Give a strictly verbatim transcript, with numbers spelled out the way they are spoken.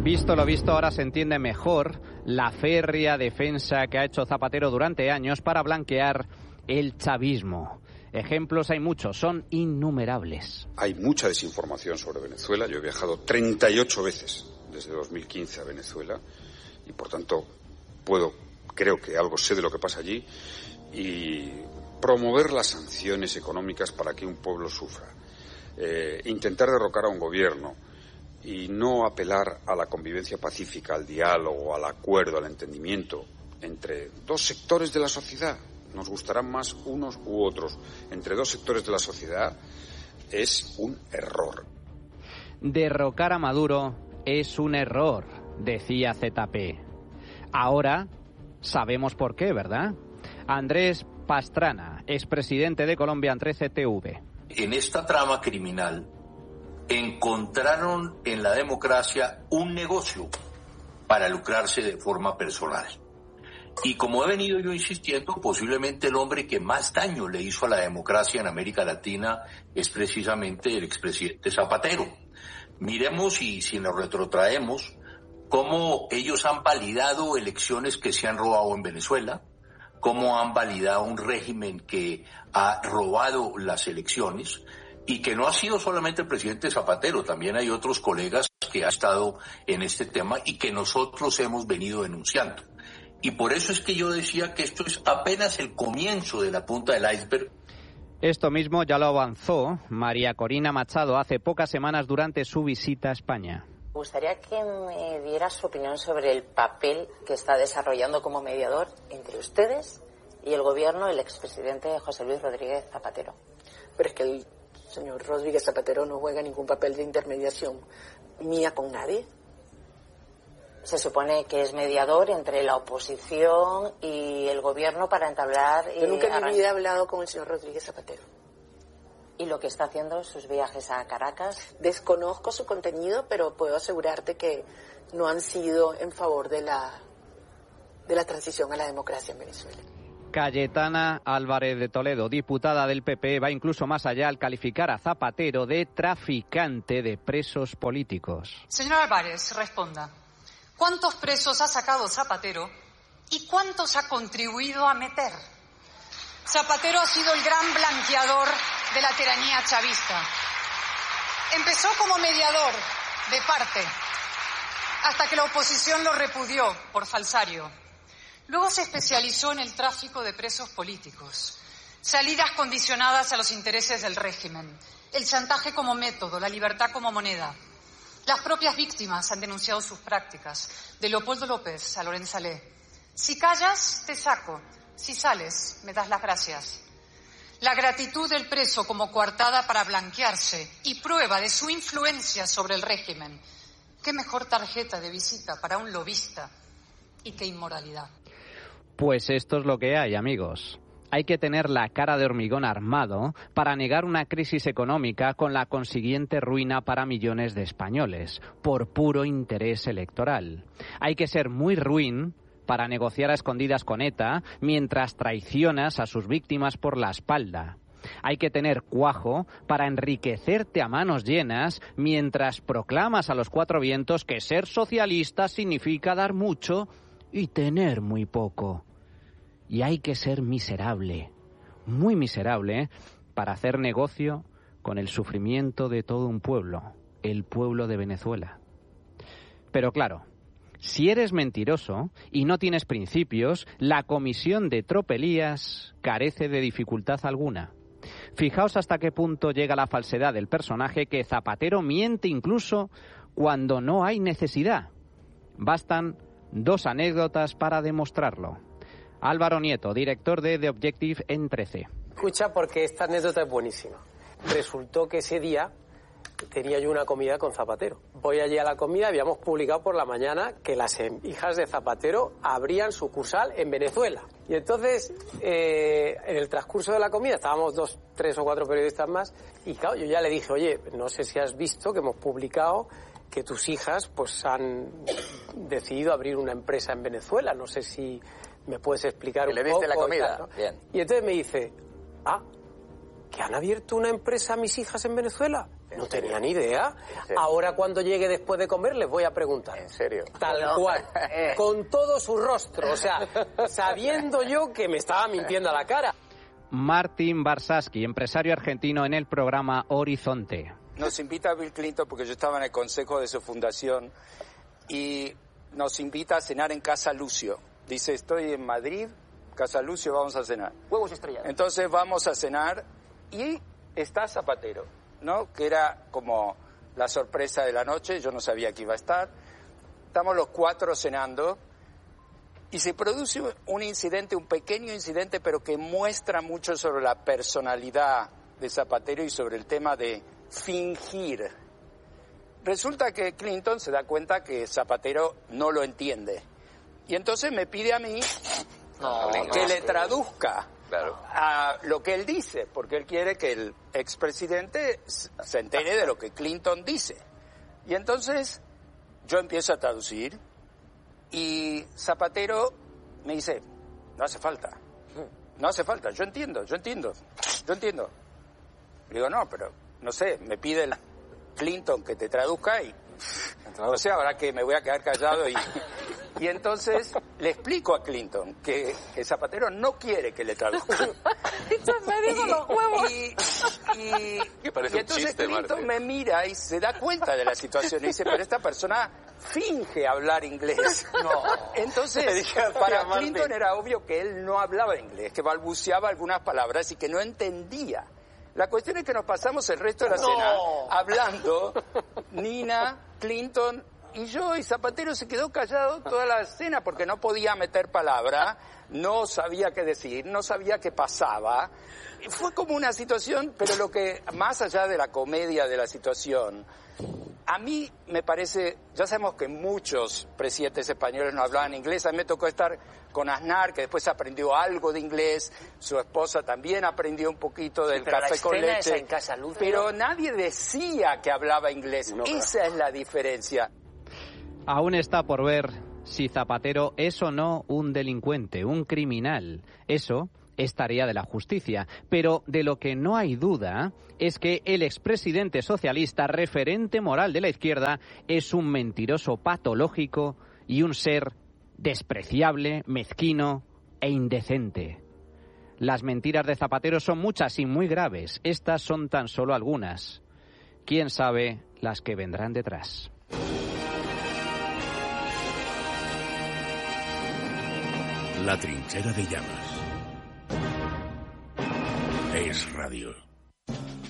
Visto lo visto, ahora se entiende mejor la férrea defensa que ha hecho Zapatero durante años para blanquear el chavismo. Ejemplos hay muchos, son innumerables. Hay mucha desinformación sobre Venezuela. Yo he viajado treinta y ocho veces desde dos mil quince a Venezuela y, por tanto, puedo, creo que algo sé de lo que pasa allí, y promover las sanciones económicas para que un pueblo sufra. Eh, intentar derrocar a un gobierno y no apelar a la convivencia pacífica, al diálogo, al acuerdo, al entendimiento entre dos sectores de la sociedad, nos gustarán más unos u otros, entre dos sectores de la sociedad, es un error. Derrocar a Maduro es un error, decía Z P. Ahora sabemos por qué, ¿verdad? Andrés Pastrana, expresidente de Colombia ante C T V. En esta trama criminal encontraron en la democracia un negocio para lucrarse de forma personal. Y como he venido yo insistiendo, posiblemente el hombre que más daño le hizo a la democracia en América Latina es precisamente el expresidente Zapatero. Miremos, y si nos retrotraemos, cómo ellos han validado elecciones que se han robado en Venezuela, cómo han validado un régimen que ha robado las elecciones, y que no ha sido solamente el presidente Zapatero, también hay otros colegas que han estado en este tema y que nosotros hemos venido denunciando. Y por eso es que yo decía que esto es apenas el comienzo de la punta del iceberg. Esto mismo ya lo avanzó María Corina Machado hace pocas semanas durante su visita a España. Me gustaría que me diera su opinión sobre el papel que está desarrollando como mediador entre ustedes y el gobierno el expresidente José Luis Rodríguez Zapatero. Pero es que el señor Rodríguez Zapatero no juega ningún papel de intermediación mía con nadie. Se supone que es mediador entre la oposición y el gobierno para entablar... Yo nunca en mi vida he hablado con el señor Rodríguez Zapatero. ¿Y lo que está haciendo, sus viajes a Caracas? Desconozco su contenido, pero puedo asegurarte que no han sido en favor de la, de la transición a la democracia en Venezuela. Cayetana Álvarez de Toledo, diputada del P P, va incluso más allá al calificar a Zapatero de traficante de presos políticos. Señor Álvarez, responda. ¿Cuántos presos ha sacado Zapatero y cuántos ha contribuido a meter? Zapatero ha sido el gran blanqueador de la tiranía chavista. Empezó como mediador de parte, hasta que la oposición lo repudió por falsario. Luego se especializó en el tráfico de presos políticos, salidas condicionadas a los intereses del régimen, el chantaje como método, la libertad como moneda. Las propias víctimas han denunciado sus prácticas, de Leopoldo López a Lorenza Lé. Si callas, te saco. Si sales, me das las gracias. La gratitud del preso como coartada para blanquearse y prueba de su influencia sobre el régimen. ¿Qué mejor tarjeta de visita para un lobista? Y qué inmoralidad. Pues esto es lo que hay, amigos. Hay que tener la cara de hormigón armado para negar una crisis económica con la consiguiente ruina para millones de españoles, por puro interés electoral. Hay que ser muy ruin para negociar a escondidas con ETA mientras traicionas a sus víctimas por la espalda. Hay que tener cuajo para enriquecerte a manos llenas mientras proclamas a los cuatro vientos que ser socialista significa dar mucho y tener muy poco. Y hay que ser miserable, muy miserable, para hacer negocio con el sufrimiento de todo un pueblo, el pueblo de Venezuela. Pero claro, si eres mentiroso y no tienes principios, la comisión de tropelías carece de dificultad alguna. Fijaos hasta qué punto llega la falsedad del personaje, que Zapatero miente incluso cuando no hay necesidad. Bastan dos anécdotas para demostrarlo. Álvaro Nieto, director de The Objective en trece. Escucha, porque esta anécdota es buenísima. Resultó que ese día tenía yo una comida con Zapatero. Voy allí a la comida, habíamos publicado por la mañana que las hijas de Zapatero abrían sucursal en Venezuela. Y entonces, eh, en el transcurso de la comida, estábamos dos, tres o cuatro periodistas más, y claro, yo ya le dije, oye, no sé si has visto que hemos publicado que tus hijas pues han decidido abrir una empresa en Venezuela. No sé si me puedes explicar un poco. ¿Le viste la comida? Y, tal, ¿no? Bien. Y entonces me dice, ah, ¿que han abierto una empresa a mis hijas en Venezuela? No tenía ni idea. Ahora cuando llegue después de comer les voy a preguntar. ¿En serio? Tal cual. Con todo su rostro. O sea, sabiendo yo que me estaba mintiendo a la cara. Martin Barsaski, empresario argentino en el programa Horizonte. Nos invita Bill Clinton porque yo estaba en el consejo de su fundación y nos invita a cenar en Casa Lucio. Dice, estoy en Madrid, Casa Lucio, vamos a cenar. Huevos estrellados. Entonces vamos a cenar y está Zapatero, ¿no? Que era como la sorpresa de la noche, yo no sabía que iba a estar. Estamos los cuatro cenando y se produce un incidente, un pequeño incidente, pero que muestra mucho sobre la personalidad de Zapatero y sobre el tema de fingir. Resulta que Clinton se da cuenta que Zapatero no lo entiende y entonces me pide a mí no, que no, le traduzca claro. a lo que él dice, porque él quiere que el expresidente se entere de lo que Clinton dice. Y entonces yo empiezo a traducir y Zapatero me dice, no hace falta, no hace falta, yo entiendo, yo entiendo, yo entiendo. Le digo, no, pero no sé, me pide el Clinton que te traduzca y no sé, ahora que me voy a quedar callado y, y entonces le explico a Clinton que, que Zapatero no quiere que le traduzca. me dijo los huevos. Y, y, y entonces chiste, Clinton Martín. me mira y se da cuenta de la situación y dice, pero esta persona finge hablar inglés. No. Entonces, para Clinton era obvio que él no hablaba inglés, que balbuceaba algunas palabras y que no entendía. La cuestión es que nos pasamos el resto de la no. cena hablando, Nina, Clinton y yo, y Zapatero se quedó callado toda la cena porque no podía meter palabra, no sabía qué decir, no sabía qué pasaba. Fue como una situación, pero lo que, más allá de la comedia de la situación, a mí me parece, ya sabemos que muchos presidentes españoles no hablaban inglés, a mí me tocó estar con Aznar, que después aprendió algo de inglés, su esposa también aprendió un poquito del sí, café con leche, en Casa Lucio. Pero nadie decía que hablaba inglés, no, esa claro. es la diferencia. Aún está por ver si Zapatero es o no un delincuente, un criminal. Eso es tarea de la justicia, pero de lo que no hay duda es que el expresidente socialista, referente moral de la izquierda, es un mentiroso patológico y un ser despreciable, mezquino e indecente. Las mentiras de Zapatero son muchas y muy graves. Estas son tan solo algunas. ¿Quién sabe las que vendrán detrás? La trinchera de llamas. Es radio.